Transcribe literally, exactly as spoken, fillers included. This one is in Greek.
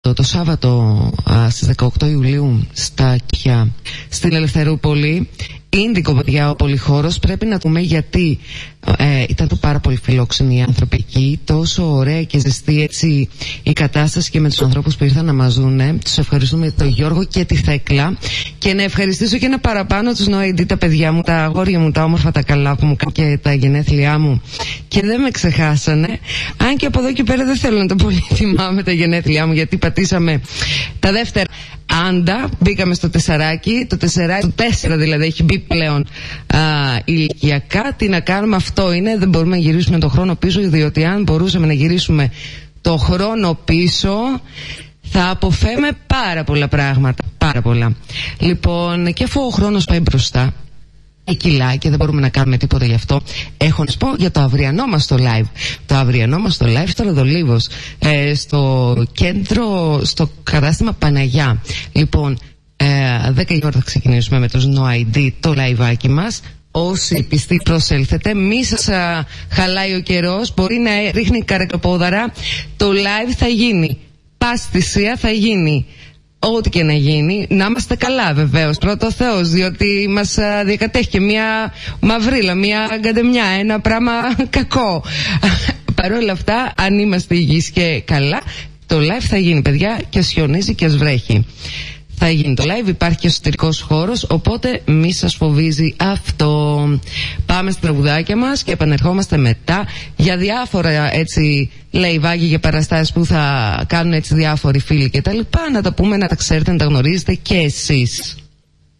Το, το Σάββατο α, στις δεκαοκτώ Ιουλίου στα Κιά, στην Ελευθερούπολη. Ίνδικο, παιδιά, ο πολυχώρος. Πρέπει να δούμε γιατί ε, ήταν το πάρα πολύ φιλόξενοι οι άνθρωποι εκεί. Τόσο ωραία και ζεστή έτσι η κατάσταση και με τους ανθρώπους που ήρθαν να μας δούνε. Τους ευχαριστούμε τον Γιώργο και τη Θέκλα. Και να ευχαριστήσω και ένα παραπάνω τους Νοαϊντή, τα παιδιά μου, τα αγόρια μου, τα όμορφα, τα καλά που μου κάνουν και τα γενέθλιά μου. Και δεν με ξεχάσανε. Αν και από εδώ και πέρα δεν θέλω να το πολύ θυμάμαι τα γενέθλιά μου, γιατί πατήσαμε τα δεύτερα. Άντα, μπήκαμε στο τεσσαράκι, το τεσσαράκι, το τέσσερα δηλαδή έχει μπει πλέον α, ηλικιακά. Τι να κάνουμε, αυτό είναι, δεν μπορούμε να γυρίσουμε το χρόνο πίσω, διότι αν μπορούσαμε να γυρίσουμε το χρόνο πίσω θα αποφέμε πάρα πολλά πράγματα, πάρα πολλά. Λοιπόν, και αφού ο χρόνος πάει μπροστά, κιλά και δεν μπορούμε να κάνουμε τίποτα γι' αυτό, έχω να σας πω για το αυριανό μας το live. Το αυριανό μας το live στο Ροδολίβος, ε, στο κέντρο, στο κατάστημα Παναγιά. Λοιπόν, ε, δέκα η ώρα θα ξεκινήσουμε με τους No-άι ντι το liveάκι μας. Όσοι πιστοί προσέλθετε, μη σας α, χαλάει ο καιρός, μπορεί να ρίχνει καρεκλοπόδαρα. Το live θα γίνει, πας θυσία θα γίνει. Ό,τι και να γίνει, να είμαστε καλά βεβαίως, πρώτο ο Θεός, διότι μας α, διακατέχει και μια μαυρίλα, μια γκαντεμιά, ένα πράγμα κακό. Παρ' όλα αυτά, αν είμαστε υγιείς και καλά, το live θα γίνει, παιδιά, και ας χιονίζει και ας βρέχει. Θα γίνει το live, υπάρχει και εσωτερικός χώρος, οπότε μη σας φοβίζει αυτό. Πάμε στα τραγουδάκια μας και επανερχόμαστε μετά για διάφορα έτσι λαϊβάκια και παραστάσεις που θα κάνουν έτσι διάφοροι φίλοι και τα λοιπά. Να τα πούμε, να τα ξέρετε, να τα γνωρίζετε και εσείς.